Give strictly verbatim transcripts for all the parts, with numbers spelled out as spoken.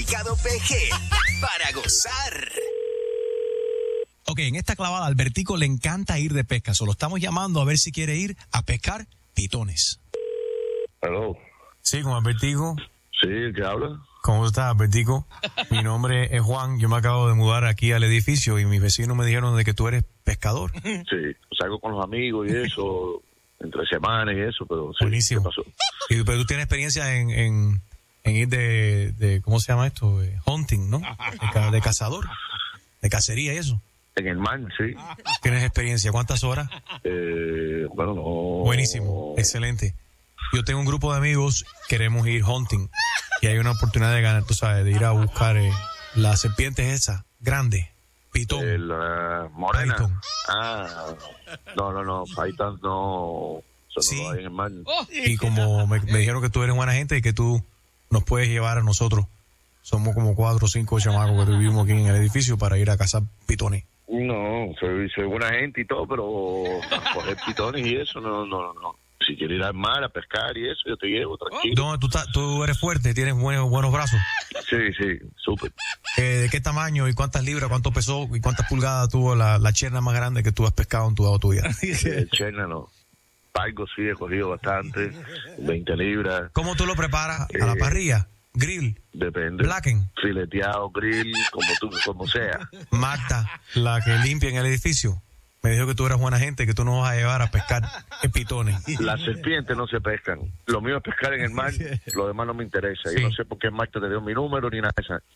Clasificado P G para gozar. Ok, en esta clavada, Albertico le encanta ir de pesca. Solo estamos llamando a ver si quiere ir a pescar pitones. Hello. Sí, con Albertico. Sí, ¿qué habla? ¿Cómo estás, Albertico? Mi nombre es Juan. Yo me acabo de mudar aquí al edificio y mis vecinos me dijeron de que tú eres pescador. Sí, salgo con los amigos y eso, entre semanas y eso, pero sí. Buenísimo. ¿Qué pasó? Y, pero tú tienes experiencia en, en, en ir de, de, ¿cómo se llama esto? Eh, hunting, ¿no? De, ca- de cazador, de cacería y eso. En el mar, sí. ¿Tienes experiencia? ¿Cuántas horas? Eh, bueno, no. Buenísimo, excelente. Yo tengo un grupo de amigos, queremos ir hunting y hay una oportunidad de ganar, tú sabes, de ir a buscar eh, las serpientes esas, grandes, pitón. Eh, la morena. Python. Ah, no, no, no, Python no. Eso Sí. no lo hay en el mar. Y como me, me dijeron que tú eres buena gente y que tú nos puedes llevar a nosotros, somos como cuatro o cinco chamacos que vivimos aquí en el edificio para ir a cazar pitones. No, soy, soy buena gente y todo, pero a coger pitones y eso, no, no, no. Si quieres ir al mar a pescar y eso, yo te llevo, tranquilo. ¿Dónde tú, estás? Tú eres fuerte, tienes buenos, buenos brazos. Sí, sí, súper. Eh, ¿De qué tamaño y cuántas libras, cuánto pesó y cuántas pulgadas tuvo la, la cherna más grande que tú has pescado en tu, tu vida? El cherna no. Pargo sí, he cogido bastante, veinte libras. ¿Cómo tú lo preparas? ¿A la parrilla? ¿Grill? Depende. ¿Blacken? Fileteado, grill, como tú, como sea. Marta, la que limpia en el edificio, me dijo que tú eras buena gente, que tú nos vas a llevar a pescar pitones. Las serpientes no se pescan. Lo mío es pescar en el mar, lo demás no me interesa. Sí. Yo no sé por qué Marta te dio mi número ni nada de eso.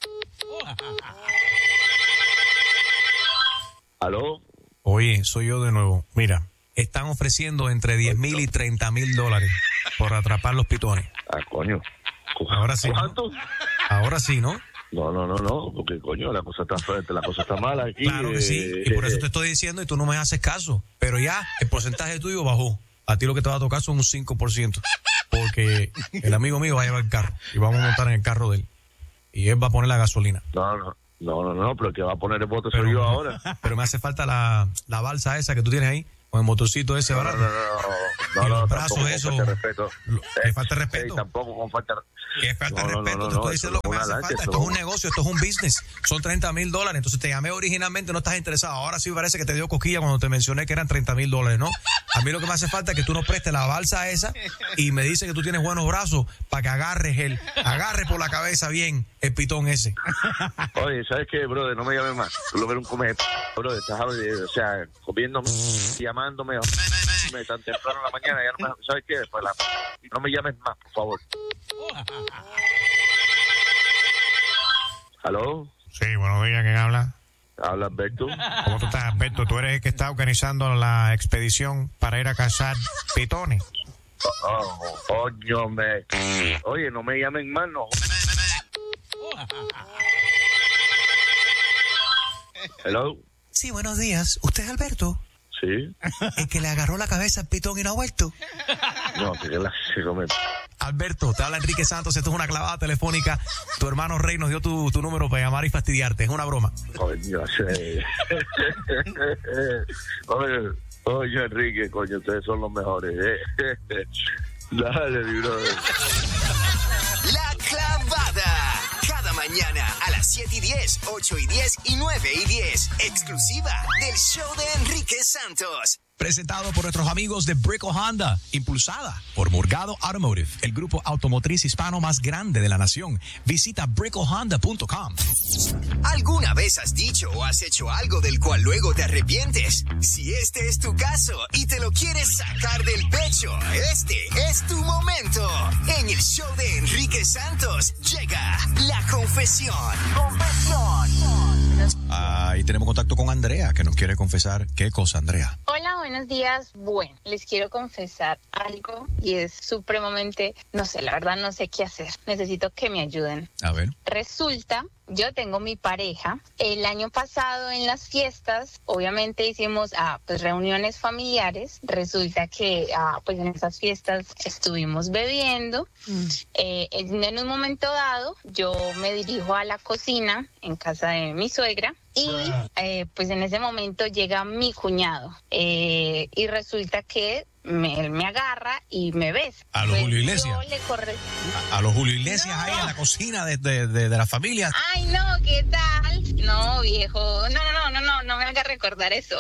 ¿Aló? Oye, soy yo de nuevo. Mira, están ofreciendo entre diez mil y treinta mil dólares por atrapar los pitones. Ah, coño. Ahora sí, ¿no? ¿Cuánto? Ahora sí, ¿no? No, no, no, no, porque coño, la cosa está fuerte, la cosa está mala aquí. Claro que sí, eh, y por eso eh, te estoy diciendo y tú no me haces caso. Pero ya, el porcentaje tuyo bajó. A ti lo que te va a tocar son un cinco por ciento. Porque el amigo mío va a llevar el carro y vamos a montar en el carro de él. Y él va a poner la gasolina. No, no, no, no, no, pero el que va a poner el bote Pero, soy yo ahora. pero me hace falta la, la balsa esa que tú tienes ahí, con el motorcito ese No, no, barato. no, no, no, Y los no, brazos, tampoco con eso, falta de respeto. lo- que falta de Eh, respeto. eh, tampoco con falta Qué falta de No, no, respeto, no, te no, estoy eso diciendo lo que no me es hace una falta. lancha, Esto eso es un no- negocio, esto es un business. Son treinta mil dólares. Entonces te llamé originalmente, no estás interesado. Ahora sí parece que te dio cosquilla cuando te mencioné que eran treinta mil dólares, ¿no? A mí lo que me hace falta es que tú nos prestes la balsa esa y me dices que tú tienes buenos brazos para que agarres el, agarres por la cabeza bien el pitón ese. Oye, ¿sabes qué, brother? No me llames más. Tú lo ves un comer, brother. Estás, o sea, comiéndome, llamándome tan temprano en la mañana. Ya no me, ¿sabes qué? Pues la, no me llames más, por favor. ¿Aló? Sí, buenos días, ¿quién habla? Habla Alberto. ¿Cómo tú estás, Alberto? Tú eres el que está organizando la expedición para ir a cazar pitones. Oh, coño, me... Oye, no me llamen más, no. Hello. Sí, buenos días. ¿Usted es Alberto? Sí. El que le agarró la cabeza al pitón y no ha vuelto. No, que la se come. Alberto, te habla Enrique Santos, esto es una clavada telefónica. Tu hermano Rey nos dio tu, tu número para llamar y fastidiarte, es una broma. Coño, sí. Oye, oye, Enrique, coño, ustedes son los mejores. ¿eh? Dale, mi brother. La clavada. Cada mañana a las siete y diez, ocho y diez y nueve y diez. Exclusiva del show de Enrique Santos. Presentado por nuestros amigos de Brickell Honda, impulsada por Morgado Automotive, el grupo automotriz hispano más grande de la nación. Visita brickell honda punto com. ¿Alguna vez has dicho o has hecho algo del cual luego te arrepientes? Si este es tu caso y te lo quieres sacar del pecho, este es tu momento. En el show de Enrique Santos llega la confesión. Confesión. Ah, y tenemos contacto con Andrea, que nos quiere confesar. ¿Qué cosa, Andrea? Hola, buenos días. Bueno, les quiero confesar algo y es supremamente, no sé, la verdad no sé qué hacer. Necesito que me ayuden. A ver. Resulta, yo tengo mi pareja. El año pasado en las fiestas, obviamente hicimos ah, pues reuniones familiares. Resulta que ah, pues en esas fiestas estuvimos bebiendo. Mm. Eh, en un momento dado, yo me dirijo a la cocina en casa de mi suegra. Y eh, pues en ese momento llega mi cuñado eh, y resulta que me, él me agarra y me besa. ¿A los Pues Julio Iglesias? yo le corre- A, a los Julio Iglesias No. ahí en la cocina de, de, de, de la familia. Ay, no, ¿qué tal? No, viejo. No, no, no, no, no, no me haga recordar eso.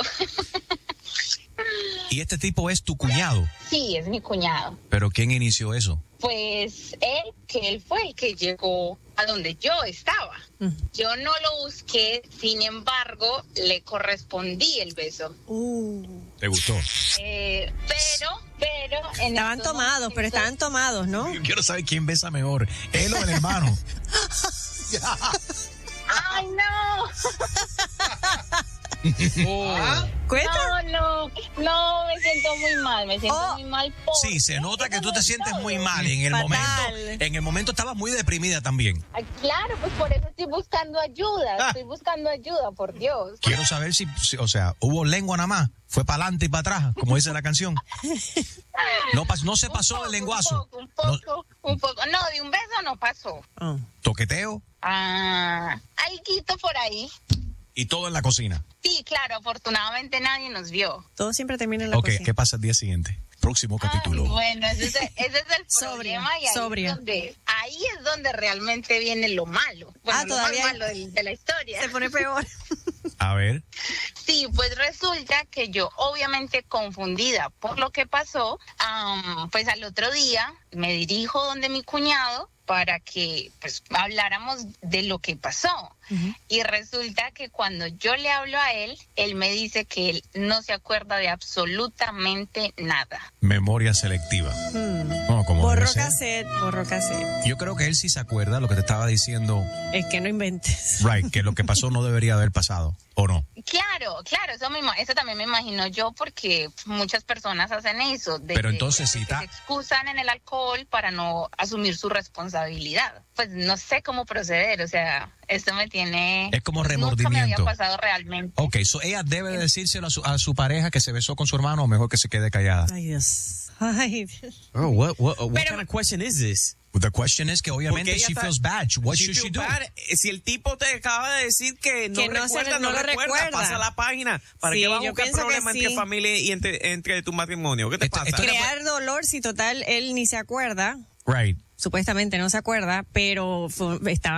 Y este tipo es tu cuñado. Sí, es mi cuñado. ¿Pero quién inició eso? Pues él, que él fue el que llegó a donde yo estaba. Yo no lo busqué, sin embargo, le correspondí el beso. Uh. ¿Te gustó? Eh, pero, pero... En Estaban estos tomados, momentos- pero estaban tomados, ¿no? Yo quiero saber quién besa mejor, él o el hermano. ¡Ay, no! Cuenta. No, no, no, me siento muy mal, me siento Oh. muy mal. porque Sí, se nota que tú te eso sientes no es muy todo. mal. Y en el Fatal. momento, en el momento estabas muy deprimida también. Ay, claro, pues por eso estoy buscando ayuda, Ah. estoy buscando ayuda, por Dios. Quiero saber si, si- o sea, hubo lengua nada más. Fue para adelante y para atrás, como dice la canción. No, pas- no se Un pasó poco, el lenguazo. Un No, poco, un poco, un poco. No, de un beso no pasó. Oh. toqueteo Ah, alguito por ahí. y todo en la cocina. Sí, claro, afortunadamente nadie nos vio. Todo siempre termina en la Ok, cocina. ¿qué pasa el día siguiente? Próximo capítulo. Ay, bueno, ese es, ese es el Sobria, problema y ahí, sobria. Es donde, ahí es donde realmente viene lo malo. Bueno, Ah, lo todavía- más malo de, de la historia. Se pone peor. A ver. Sí, pues resulta que yo obviamente confundida por lo que pasó, am, pues al otro día me dirijo donde mi cuñado para que pues habláramos de lo que pasó. Ujú. Y resulta que cuando yo le hablo a él, él me dice que él no se acuerda de absolutamente nada. Memoria selectiva. Hmm. No, como debe Borró ser. cassette, borró cassette. Yo creo que él sí se acuerda lo que te estaba diciendo, Es que no inventes. right, que lo que pasó no debería haber pasado, ¿o no? Claro, claro, eso, me, ima- eso también me imagino yo porque muchas personas hacen eso. de- Pero de- entonces, de si que ta- se excusan en el alcohol para no asumir su responsabilidad. Pues no sé cómo proceder, o sea, esto me tiene... Es como pues, Nunca me remordimiento. había pasado realmente. Ok, so ella debe de decírselo a su, a su pareja que se besó con su hermano o mejor que se quede callada. Ay, Dios. Ay, Dios. Oh, what what what Pero- kind of question is this? The question is que obviamente Porque ella she está- feels bad. What She should she feel do? bad. Eh, Si el tipo te acaba de decir que no Que no se- recuerda, no no, lo recuerda, recuerda. pasa la página. ¿Para Sí, qué va a yo buscar pienso que problemas entre sí. familia y entre, entre tu matrimonio? ¿Qué te Esto- pasa? esto- Crear dolor si total él ni se acuerda. Right. Supuestamente no se acuerda, pero fue- estaba